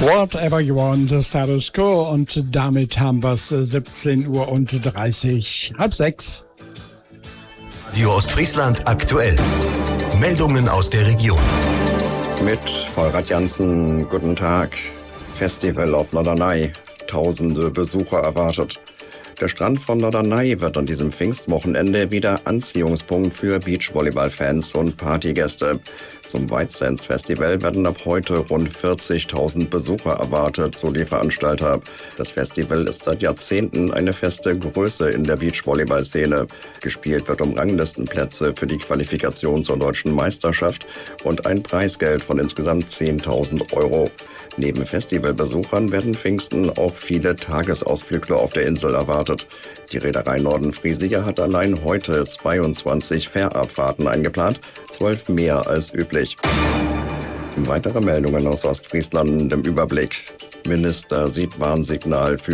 Whatever you want, Status Quo. Und damit haben wir es 17:30 Uhr, halb sechs. Radio Ostfriesland aktuell. Meldungen aus der Region. Mit Volrad Jansen, guten Tag. Festival auf Norderney. Tausende Besucher erwartet. Der Strand von Norderney wird an diesem Pfingstwochenende wieder Anziehungspunkt für Beachvolleyball-Fans und Partygäste. Zum White Sands Festival werden ab heute rund 40.000 Besucher erwartet, so die Veranstalter. Das Festival ist seit Jahrzehnten eine feste Größe in der Beachvolleyball-Szene. Gespielt wird um Ranglistenplätze für die Qualifikation zur deutschen Meisterschaft und ein Preisgeld von insgesamt 10.000 Euro. Neben Festivalbesuchern werden Pfingsten auch viele Tagesausflügler auf der Insel erwartet. Die Reederei Nordenfriesia hat allein heute 22 Fährabfahrten eingeplant, 12 mehr als üblich. Weitere Meldungen aus Ostfriesland im Überblick. Minister sieht Warnsignal für